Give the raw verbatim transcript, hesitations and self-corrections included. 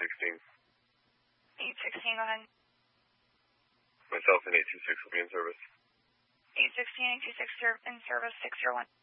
sixteen. eight sixteen, go ahead. Myself and eight two six will be in service. eight sixteen, eight two six in service, six zero one.